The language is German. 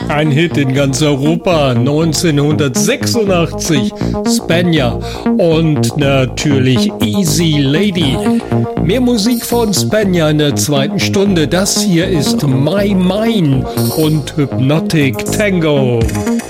Ein Hit in ganz Europa, 1986, Spanier und natürlich Easy Lady. Mehr Musik von Spanier in der zweiten Stunde. Das hier ist My Mine und Hypnotic Tango.